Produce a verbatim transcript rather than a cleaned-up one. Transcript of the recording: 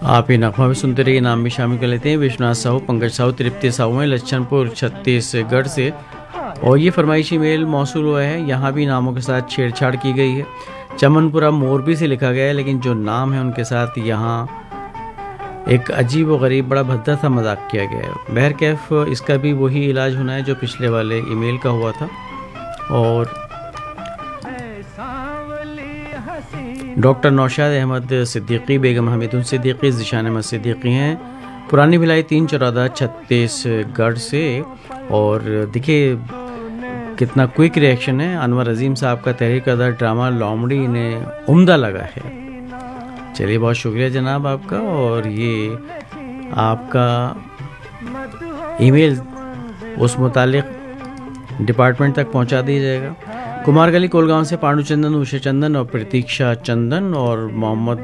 आप ये नगमा भी सुनते रहिए, नाम भी शामिल कर लेते हैं। विश्वनाथ साहू, पंकज साहू, तृप्ति साहू हैं लच्छनपुर छत्तीसगढ़ से, और ये फरमाइशी मेल मौसूल हुआ है। यहाँ भी नामों के साथ छेड़छाड़ की गई है। चमनपुरा मोरबी से लिखा गया है, लेकिन जो नाम है उनके साथ यहाँ एक अजीब व गरीब बड़ा भद्दा सा मजाक किया गया है। बहरकैफ इसका भी वही इलाज होना है जो पिछले वाले ईमेल का हुआ था। और डॉक्टर नौशाद अहमद सिद्दीकी, बेगम हमीदुन सिद्दीकी, ज़िशान अहमद सिद्दीकी हैं पुरानी भिलाई तीन चौरादा छत्तीसगढ़ से। और देखिए कितना क्विक रिएक्शन है। अनवर अजीम साहब का तहरीर करदा ड्रामा लोमड़ी इन्हें उम्दा लगा है। चलिए, बहुत शुक्रिया जनाब आपका। और ये आपका ईमेल उस मुतालिक डिपार्टमेंट तक पहुंचा दिया जाएगा। कुमार गली कोलगांव से पांडु चंदन, उषा चंदन और प्रतीक्षा चंदन और मोहम्मद